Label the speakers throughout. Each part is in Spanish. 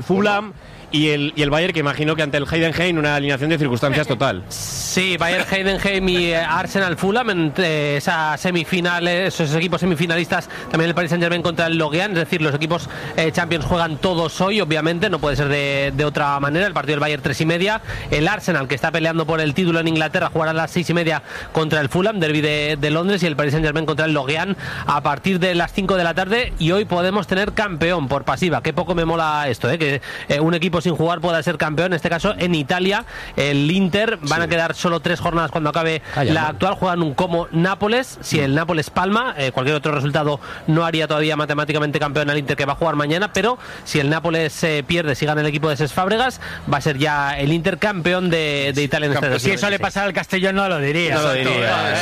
Speaker 1: Fulham y el Bayern, que imagino que ante el Heidenheim una alineación de circunstancias total.
Speaker 2: Sí, Bayern, Heidenheim y Arsenal Fulham entre esas semifinales, esos equipos semifinalistas. También el Paris Saint-Germain contra el Lorient, es decir, los equipos Champions juegan todos hoy, obviamente, no puede ser de otra manera. El partido del Bayern 3:30, el Arsenal, que está peleando por el título en Inglaterra, jugará a las 6:30 contra el Fulham, derbi de Londres, y el Paris Saint-Germain contra el Lorient a partir de las 5 de la tarde. Y hoy podemos tener campeón por pasiva. Qué poco me mola esto, que un equipo sin jugar pueda ser campeón. En este caso, en Italia, el Inter van a quedar solo 3 jornadas cuando acabe la actual. Juegan un Como Nápoles. Si el Nápoles palma, cualquier otro resultado no haría todavía matemáticamente campeón al Inter, que va a jugar mañana. Pero si el Nápoles pierde, si gana el equipo de Cesc Fábregas, va a ser ya el Inter campeón de Italia en este.
Speaker 3: Si eso le pasara al Castellón, no lo diría.
Speaker 1: No lo diría.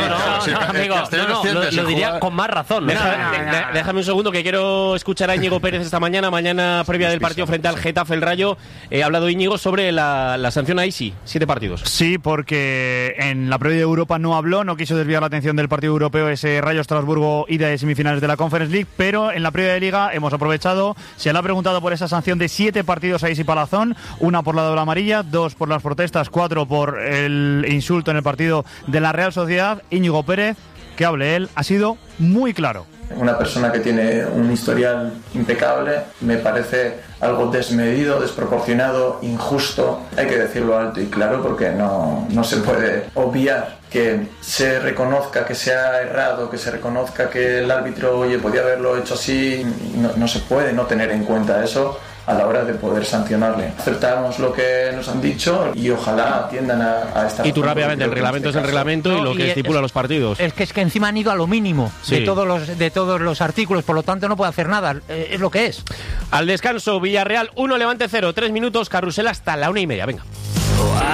Speaker 2: Lo diría con más razón.
Speaker 1: Déjame un segundo, que quiero escuchar a Íñigo Pérez esta mañana previa del partido frente al Getafe, el Rayo. Ha hablado Íñigo sobre la sanción a Isi, 7 partidos.
Speaker 4: Sí, porque en la previa de Europa no habló, no quiso desviar la atención del partido europeo, ese Rayo Estrasburgo, ida de semifinales de la Conference League, pero en la previa de Liga hemos aprovechado, se le ha preguntado por esa sanción de 7 partidos a Isi Palazón, 1 por la doble amarilla, 2 por las protestas, 4 por el insulto en el partido de la Real Sociedad. Íñigo Pérez, que hable él, ha sido muy claro.
Speaker 5: Una persona que tiene un historial impecable, me parece algo desmedido, desproporcionado, injusto. Hay que decirlo alto y claro, porque no se puede obviar que se reconozca que se ha errado, que se reconozca que el árbitro, podía haberlo hecho así. No se puede no tener en cuenta eso a la hora de poder sancionarle. Aceptamos lo que nos han dicho y ojalá atiendan a esta.
Speaker 1: Y tú rápidamente, el reglamento es el reglamento y lo que estipula los partidos.
Speaker 3: Es que encima han ido a lo mínimo de todos los artículos, por lo tanto no puede hacer nada, es lo que es.
Speaker 1: Al descanso, Villarreal 1, Levante 0, 3 minutos, carrusel hasta la 1:30, venga.